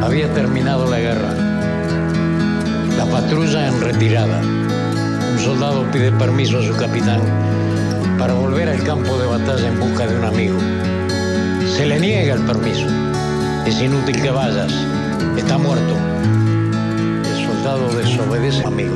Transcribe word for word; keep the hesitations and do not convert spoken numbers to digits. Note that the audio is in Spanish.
Había terminado la guerra. La patrulla en retirada. Un soldado pide permiso a su capitán para volver al campo de batalla en busca de un amigo. Se le niega el permiso. Es inútil que vayas. Está muerto. El soldado desobedece a amigo.